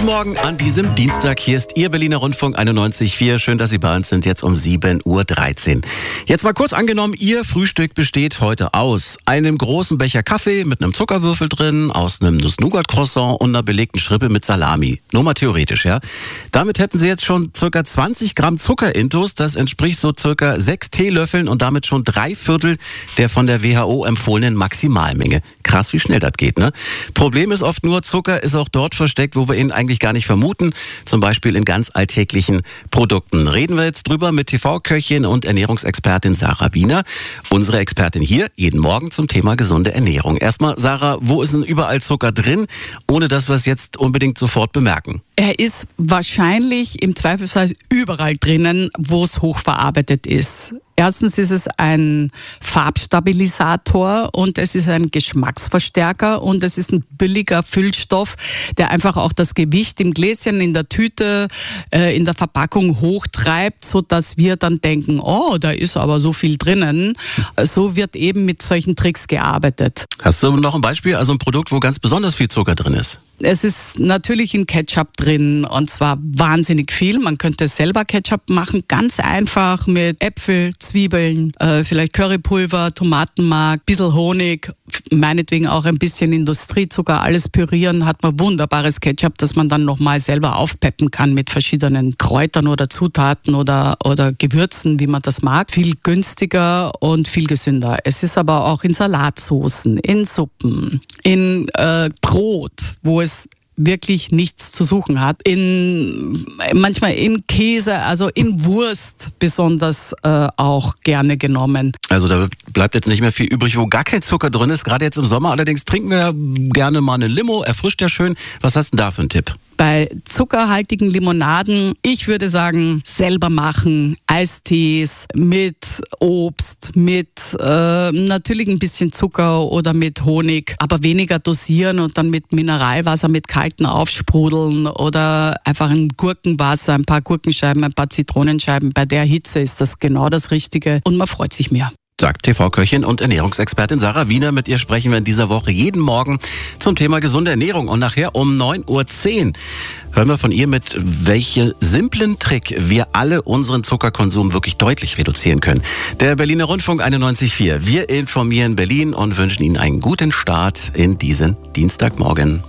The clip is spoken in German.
Morgen an diesem Dienstag. Hier ist Ihr Berliner Rundfunk 91.4. Schön, dass Sie bei uns sind, jetzt um 7.13 Uhr. Jetzt mal kurz angenommen, Ihr Frühstück besteht heute aus einem großen Becher Kaffee mit einem Zuckerwürfel drin, aus einem Nuss-Nougat-Croissant und einer belegten Schrippe mit Salami. Nur mal theoretisch, ja. Damit hätten Sie jetzt schon circa 20 Gramm Zucker intus. Das entspricht so circa 6 Teelöffeln und damit schon 3/4 der von der WHO empfohlenen Maximalmenge. Krass, wie schnell das geht, ne? Problem ist oft nur, Zucker ist auch dort versteckt, wo wir ihn eigentlich gar nicht vermuten. Zum Beispiel in ganz alltäglichen Produkten. Reden wir jetzt drüber mit TV-Köchin und Ernährungsexpertin Sarah Wiener. Unsere Expertin hier jeden Morgen zum Thema gesunde Ernährung. Erstmal, Sarah, wo ist denn überall Zucker drin, ohne dass wir es jetzt unbedingt sofort bemerken? Er ist wahrscheinlich im Zweifelsfall überall drinnen, wo es hochverarbeitet ist. Erstens ist es ein Farbstabilisator und es ist ein Geschmacksverstärker und es ist ein billiger Füllstoff, der einfach auch das Gewicht im Gläschen, in der Tüte, in der Verpackung hochtreibt, sodass wir dann denken, oh, da ist aber so viel drinnen. So wird eben mit solchen Tricks gearbeitet. Hast du noch ein Beispiel, also ein Produkt, wo ganz besonders viel Zucker drin ist? Es ist natürlich in Ketchup drin und zwar wahnsinnig viel. Man könnte selber Ketchup machen, ganz einfach mit Äpfel, Zwiebeln, vielleicht Currypulver, Tomatenmark, bisschen Honig, meinetwegen auch ein bisschen Industriezucker, alles pürieren, hat man wunderbares Ketchup, das man dann nochmal selber aufpeppen kann mit verschiedenen Kräutern oder Zutaten oder Gewürzen, wie man das mag. Viel günstiger und viel gesünder. Es ist aber auch in Salatsoßen, in Suppen, in Brot, wo es wirklich nichts zu suchen hat. Manchmal in Käse, also in Wurst besonders auch gerne genommen. Also da bleibt jetzt nicht mehr viel übrig, wo gar kein Zucker drin ist. Gerade jetzt im Sommer allerdings trinken wir gerne mal eine Limo, erfrischt ja schön. Was hast du denn da für einen Tipp? Bei zuckerhaltigen Limonaden, ich würde sagen, selber machen, Eistees mit Obst, mit natürlich ein bisschen Zucker oder mit Honig, aber weniger dosieren und dann mit Mineralwasser, mit kalten aufsprudeln oder einfach ein Gurkenwasser, ein paar Gurkenscheiben, ein paar Zitronenscheiben. Bei der Hitze ist das genau das Richtige und man freut sich mehr. Sagt TV-Köchin und Ernährungsexpertin Sarah Wiener. Mit ihr sprechen wir in dieser Woche jeden Morgen zum Thema gesunde Ernährung. Und nachher um 9.10 Uhr hören wir von ihr mit, welchen simplen Trick wir alle unseren Zuckerkonsum wirklich deutlich reduzieren können. Der Berliner Rundfunk 91.4. Wir informieren Berlin und wünschen Ihnen einen guten Start in diesen Dienstagmorgen.